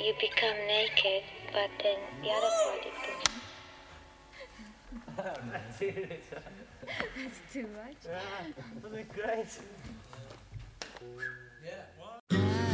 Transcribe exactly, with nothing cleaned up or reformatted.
you become naked, but then the other party puts. That's it. That's too much. Yeah, wasn't it great?